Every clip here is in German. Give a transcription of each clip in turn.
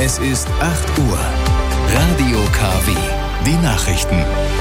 Es ist 8 Uhr. Radio KW. Die Nachrichten.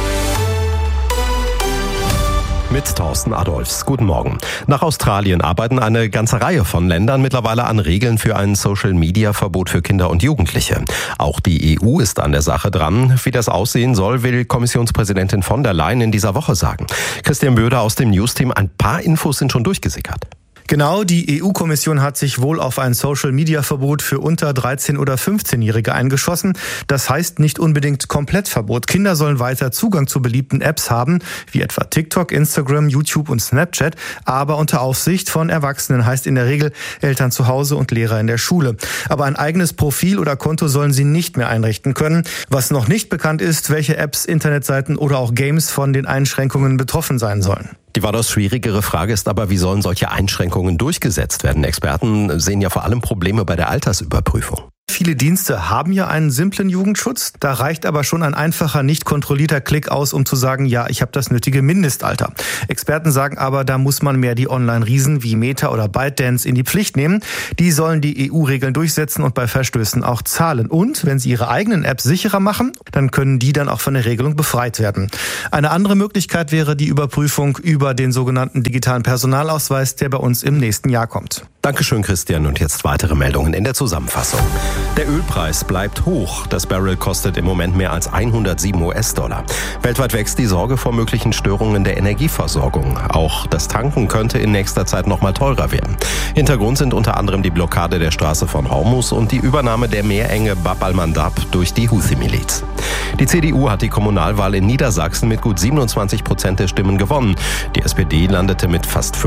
Mit Thorsten Adolfs. Guten Morgen. Nach Australien arbeiten eine ganze Reihe von Ländern mittlerweile an Regeln für ein Social-Media-Verbot für Kinder und Jugendliche. Auch die EU ist an der Sache dran. Wie das aussehen soll, will Kommissionspräsidentin von der Leyen in dieser Woche sagen. Christian Böder aus dem News-Team. Ein paar Infos sind schon durchgesickert. Genau, die EU-Kommission hat sich wohl auf ein Social-Media-Verbot für unter 13- oder 15-Jährige eingeschossen. Das heißt nicht unbedingt Komplettverbot. Kinder sollen weiter Zugang zu beliebten Apps haben, wie etwa TikTok, Instagram, YouTube und Snapchat, aber unter Aufsicht von Erwachsenen, heißt in der Regel Eltern zu Hause und Lehrer in der Schule. Aber ein eigenes Profil oder Konto sollen sie nicht mehr einrichten können. Was noch nicht bekannt ist, welche Apps, Internetseiten oder auch Games von den Einschränkungen betroffen sein sollen. Die weitaus schwierigere Frage ist aber, wie sollen solche Einschränkungen durchgesetzt werden? Experten sehen ja vor allem Probleme bei der Altersüberprüfung. Viele Dienste haben ja einen simplen Jugendschutz. Da reicht aber schon ein einfacher, nicht kontrollierter Klick aus, um zu sagen, ja, ich habe das nötige Mindestalter. Experten sagen aber, da muss man mehr die Online-Riesen wie Meta oder ByteDance in die Pflicht nehmen. Die sollen die EU-Regeln durchsetzen und bei Verstößen auch zahlen. Und wenn sie ihre eigenen Apps sicherer machen, dann können die dann auch von der Regelung befreit werden. Eine andere Möglichkeit wäre die Überprüfung über den sogenannten digitalen Personalausweis, der bei uns im nächsten Jahr kommt. Dankeschön, Christian. Und jetzt weitere Meldungen in der Zusammenfassung. Der Ölpreis bleibt hoch. Das Barrel kostet im Moment mehr als 107 US-Dollar. Weltweit wächst die Sorge vor möglichen Störungen der Energieversorgung. Auch das Tanken könnte in nächster Zeit noch mal teurer werden. Hintergrund sind unter anderem die Blockade der Straße von Hormuz und die Übernahme der Meerenge Bab al-Mandab durch die Houthi-Miliz. Die CDU hat die Kommunalwahl in Niedersachsen mit gut 27% der Stimmen gewonnen. Die SPD landete mit fast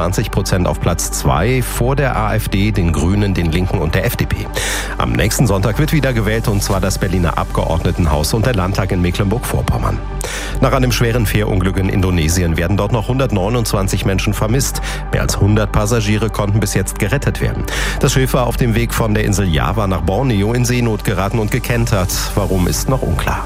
25% auf Platz 2 vor der AfD, den Grünen, den Linken und der FDP. Am nächsten Sonntag wird wieder gewählt, und zwar das Berliner Abgeordnetenhaus und der Landtag in Mecklenburg-Vorpommern. Nach einem schweren Fährunglück in Indonesien werden dort noch 129 Menschen vermisst. Mehr als 100 Passagiere konnten bis jetzt gerettet werden. Das Schiff war auf dem Weg von der Insel Java nach Borneo in Seenot geraten und gekentert. Warum, ist noch unklar.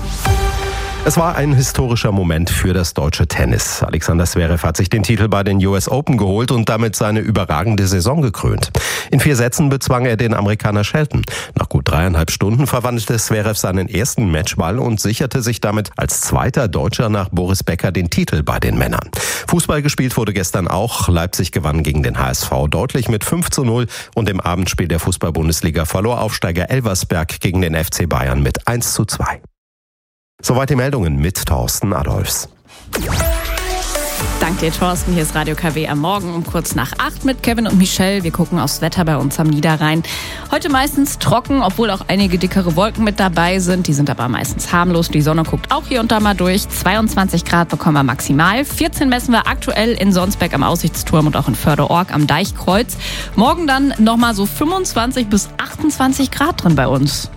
Es war ein historischer Moment für das deutsche Tennis. Alexander Zverev hat sich den Titel bei den US Open geholt und damit seine überragende Saison gekrönt. In 4 Sätzen bezwang er den Amerikaner Shelton. Nach gut 3,5 Stunden verwandelte Zverev seinen ersten Matchball und sicherte sich damit als zweiter Deutscher nach Boris Becker den Titel bei den Männern. Fußball gespielt wurde gestern auch. Leipzig gewann gegen den HSV deutlich mit 5:0 und im Abendspiel der Fußball-Bundesliga verlor Aufsteiger Elversberg gegen den FC Bayern mit 1:2. Soweit die Meldungen mit Thorsten Adolfs. Danke dir, Thorsten. Hier ist Radio KW am Morgen um kurz nach 8 mit Kevin und Michelle. Wir gucken aufs Wetter bei uns am Niederrhein. Heute meistens trocken, obwohl auch einige dickere Wolken mit dabei sind. Die sind aber meistens harmlos. Die Sonne guckt auch hier und da mal durch. 22 Grad bekommen wir maximal. 14 messen wir aktuell in Sonsbeck am Aussichtsturm und auch in Förde-Org am Deichkreuz. Morgen dann nochmal so 25 bis 28 Grad drin bei uns.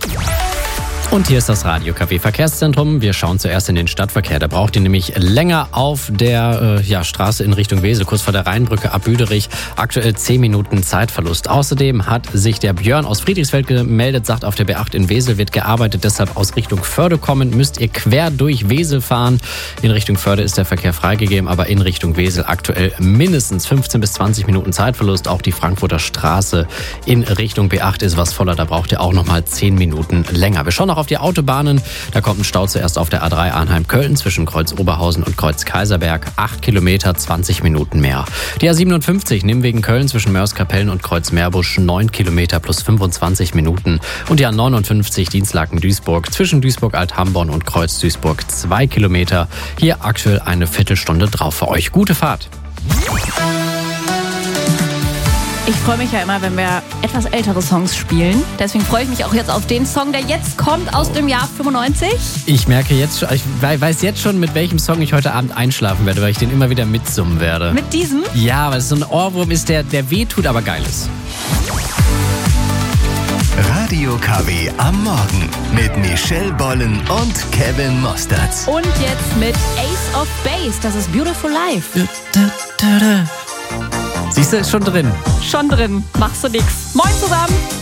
Und hier ist das Radio KW Verkehrszentrum. Wir schauen zuerst in den Stadtverkehr. Da braucht ihr nämlich länger auf der Straße in Richtung Wesel, kurz vor der Rheinbrücke ab Büderich. Aktuell 10 Minuten Zeitverlust. Außerdem hat sich der Björn aus Friedrichsfeld gemeldet, sagt, auf der B8 in Wesel wird gearbeitet. Deshalb aus Richtung Förde kommend müsst ihr quer durch Wesel fahren. In Richtung Förde ist der Verkehr freigegeben, aber in Richtung Wesel aktuell mindestens 15 bis 20 Minuten Zeitverlust. Auch die Frankfurter Straße in Richtung B8 ist was voller. Da braucht ihr auch nochmal 10 Minuten länger. Wir schauen noch auf die Autobahnen. Da kommt ein Stau zuerst auf der A3 Arnheim-Köln zwischen Kreuz Oberhausen und Kreuz Kaiserberg. 8 Kilometer, 20 Minuten mehr. Die A57 Nimwegen Köln zwischen Mörs-Kapellen und Kreuz Meerbusch 9 Kilometer plus 25 Minuten. Und die A59 Dinslaken-Duisburg zwischen Duisburg-Alt-Hamborn und Kreuz Duisburg 2 Kilometer. Hier aktuell eine Viertelstunde drauf für euch. Gute Fahrt. Ich freue mich ja immer, wenn wir etwas ältere Songs spielen. Deswegen freue ich mich auch jetzt auf den Song, der jetzt kommt aus dem Jahr 95. Ich merke jetzt schon, ich weiß jetzt schon, mit welchem Song ich heute Abend einschlafen werde, weil ich den immer wieder mitsummen werde. Mit diesem? Ja, weil es so ein Ohrwurm ist, der wehtut, aber geil ist. Radio KW am Morgen mit Michelle Bollen und Kevin Mostertz. Und jetzt mit Ace of Base, das ist Beautiful Life. Siehst du, ist schon drin. Schon drin, machst du nix. Moin zusammen.